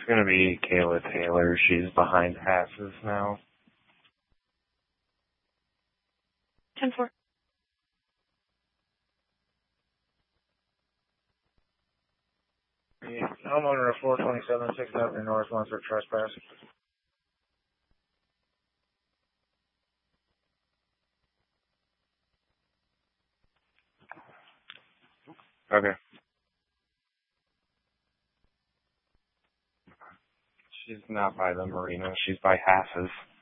It's going to be Kayla Taylor. She's behind passes now. 10-4. Homeowner of 427 6th Avenue North wants for trespass. Okay. She's not by the marina. She's by Hass's.